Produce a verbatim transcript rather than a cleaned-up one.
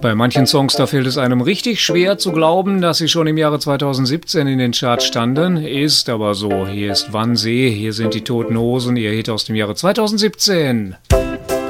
Bei manchen Songs, da fällt es einem richtig schwer zu glauben, dass sie schon im Jahre zweitausendsiebzehn in den Charts standen. Ist aber so. Hier ist Wannsee, hier sind die Toten Hosen, ihr Hit aus dem Jahre zweitausendsiebzehn.